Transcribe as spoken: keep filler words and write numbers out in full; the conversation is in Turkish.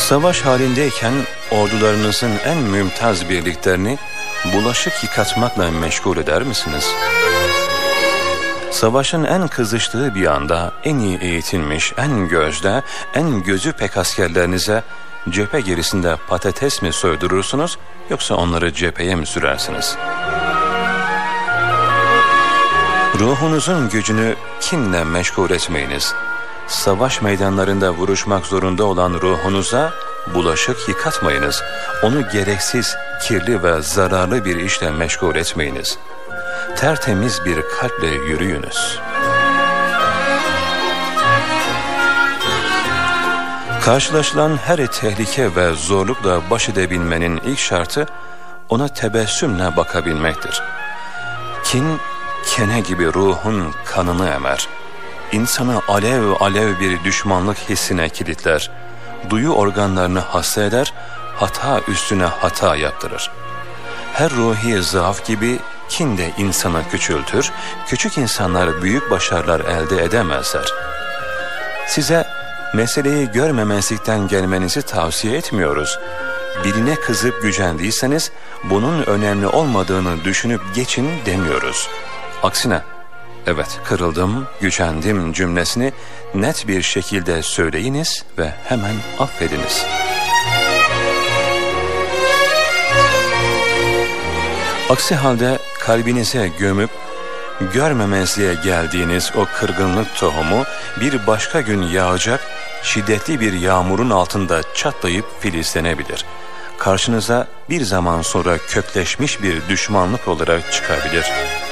Savaş halindeyken ordularınızın en mümtaz birliklerini bulaşık yıkatmakla meşgul eder misiniz? Savaşın en kızıştığı bir anda en iyi eğitilmiş, en gözde, en gözü pek askerlerinize cephe gerisinde patates mi soydurursunuz yoksa onları cepheye mi sürersiniz? Ruhunuzun gücünü kinle meşgul etmeyiniz. Savaş meydanlarında vuruşmak zorunda olan ruhunuza bulaşık yıkatmayınız. Onu gereksiz, kirli ve zararlı bir işle meşgul etmeyiniz. Tertemiz bir kalple yürüyünüz. Karşılaşılan her tehlike ve zorlukla baş edebilmenin ilk şartı ona tebessümle bakabilmektir. Kin, kene gibi ruhun kanını emer. İnsanı alev alev bir düşmanlık hissine kilitler. Duyu organlarını hasta eder, hata üstüne hata yaptırır. Her ruhi zaaf gibi kin de insanı küçültür, küçük insanlar büyük başarılar elde edemezler. Size meseleyi görmemezlikten gelmenizi tavsiye etmiyoruz. Birine kızıp gücendiyseniz bunun önemli olmadığını düşünüp geçin demiyoruz. Aksine, evet kırıldım, gücendim cümlesini net bir şekilde söyleyiniz ve hemen affediniz. Aksi halde kalbinize gömüp görmemezliğe geldiğiniz o kırgınlık tohumu bir başka gün yağacak şiddetli bir yağmurun altında çatlayıp filizlenebilir. Karşınıza bir zaman sonra kökleşmiş bir düşmanlık olarak çıkabilir.